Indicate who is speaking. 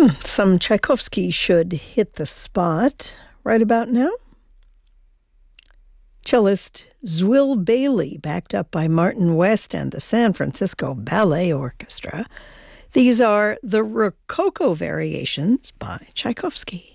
Speaker 1: Some Tchaikovsky should hit the spot right about now. Cellist Zwill Bailey, backed up by Martin West and the San Francisco Ballet Orchestra. These are the Rococo Variations by Tchaikovsky.